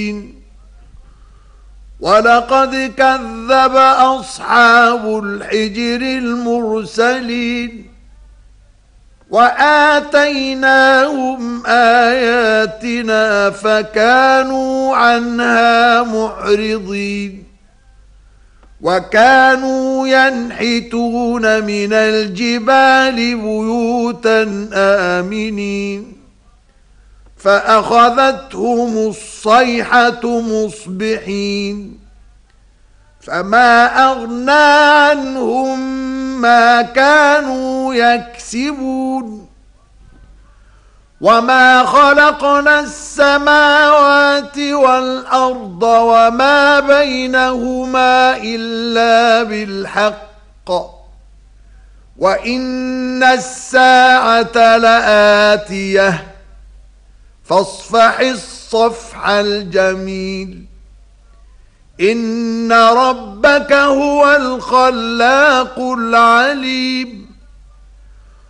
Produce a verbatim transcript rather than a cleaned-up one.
ولقد كذب أصحاب الحجر المرسلين وآتيناهم آياتنا فكانوا عنها معرضين وكانوا ينحتون من الجبال بيوتا آمنين فأخذتهم الصيحة مصبحين فما أغنى عنهم ما كانوا يكسبون وما خلقنا السماوات والأرض وما بينهما إلا بالحق وإن الساعة لآتية فاصفح الصفح الجميل إن ربك هو الخلاق العليم